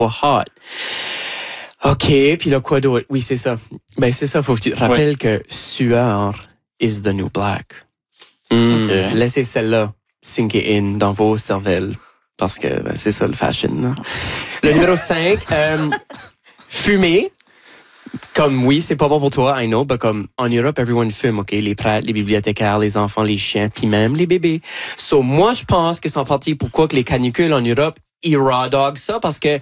hot. OK, puis là, quoi d'autre? Oui, c'est ça. Ben, c'est ça, faut que tu te rappelles que sueur is the new black. Okay. Laissez celle-là sink in dans vos cervelles. Parce que ben, c'est ça le fashion. Là. Le numéro 5, fumer. Comme oui, c'est pas bon pour toi, I know, mais comme en Europe, everyone fume, OK? Les prêtres, les bibliothécaires, les enfants, les chiens, puis même les bébés. So, moi, je pense que c'est en partie pourquoi que les canicules en Europe, ils raw dog ça, parce que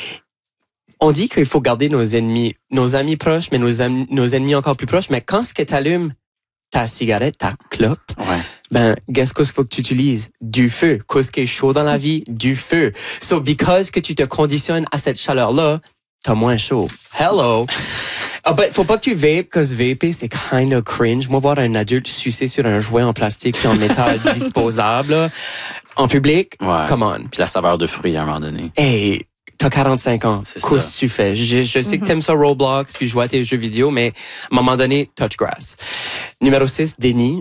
on dit qu'il faut garder nos amis proches, mais nos ennemis encore plus proches. Mais quand ce que t'allumes ta cigarette, ta clope, ben, qu'est-ce qu'il faut que tu utilises? Du feu. Qu'est-ce qui est chaud dans la vie? Du feu. So, because que tu te conditionnes à cette chaleur-là, t'as moins chaud. Hello! But faut pas que tu vapes, parce que vaper, c'est kind of cringe. Moi, voir un adulte sucer sur un jouet en plastique puis en métal disposable, là, en public, come on. Puis la saveur de fruits à un moment donné. Hey, t'as 45 ans. Qu'est-ce que tu fais? Je sais que t'aimes ça Roblox puis jouer à tes jeux vidéo, mais à un moment donné, touch grass. Numéro 6, déni.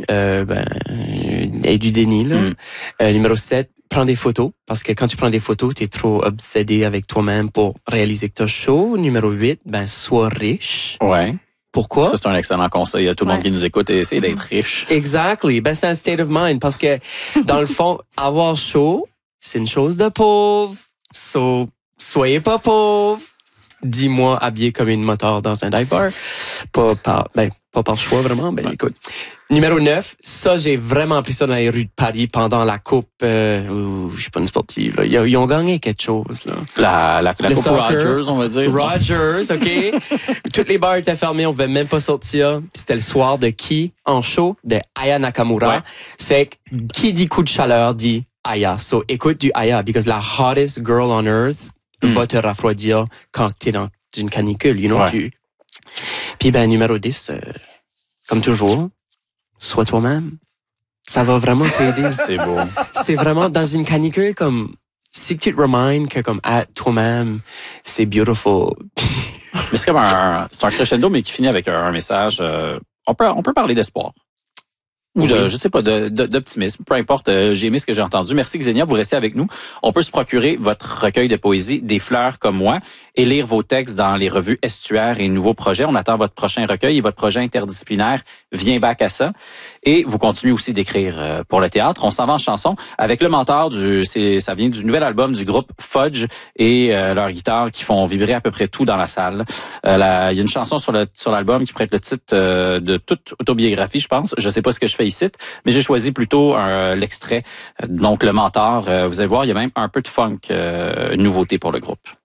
Et du déni, là. Numéro 7, prends des photos. Parce que quand tu prends des photos, t'es trop obsédé avec toi-même pour réaliser que t'as chaud. Numéro 8, ben, sois riche. Ouais. Pourquoi? Ça, c'est un excellent conseil à tout le monde qui nous écoute et essayer d'être riche. Exactly. Ben, c'est un state of mind. Parce que, dans le fond, avoir chaud, c'est une chose de pauvre. So, soyez pas pauvre. Dis-moi habillé comme une moteur dans un dive bar. Pas par choix, vraiment. Ben, écoute. Numéro 9, ça, j'ai vraiment appris ça dans les rues de Paris pendant la coupe, je suis pas une sportive, là. Ils ont gagné quelque chose, là. La coupe soccer, Rogers, on va dire. Rogers, OK. Toutes les bars étaient fermés, on pouvait même pas sortir. Puis c'était le soir de qui? En show? De Aya Nakamura. Ça fait que, qui dit coup de chaleur dit Aya. So, écoute du Aya, because la hottest girl on earth va te refroidir quand t'es dans une canicule, you know? Puis ben, numéro 10, comme toujours, sois toi-même. Ça va vraiment t'aider. C'est beau. C'est vraiment dans une canicule comme si tu te reminds que comme être toi-même, c'est beautiful. Mais c'est comme c'est un crescendo mais qui finit avec un message. On peut parler d'espoir. Ou je sais pas, d'optimisme. Peu importe, j'ai aimé ce que j'ai entendu. Merci Xenia, vous restez avec nous. On peut se procurer votre recueil de poésie, Des fleurs comme moi, et lire vos textes dans les revues Estuaire et Nouveaux projets. On attend votre prochain recueil et votre projet interdisciplinaire Viens back à ça. Et vous continuez aussi d'écrire pour le théâtre. On s'en va en chanson avec le mentor ça vient du nouvel album du groupe Fudge et leur guitare qui font vibrer à peu près tout dans la salle. Il y a une chanson sur l'album qui prête le titre de toute autobiographie, je pense. Je sais pas ce que je fais ici, mais j'ai choisi plutôt l'extrait. Donc le mentor, vous allez voir, il y a même un peu de funk, nouveauté pour le groupe.